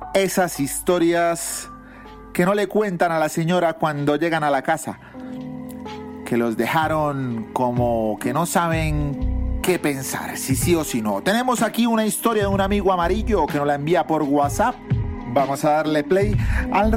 Esas historias que no le cuentan a la señora cuando llegan a la casa, que los dejaron como que no saben qué pensar, si sí o si no. Tenemos aquí una historia de un amigo amarillo que nos la envía por WhatsApp. Vamos a darle play al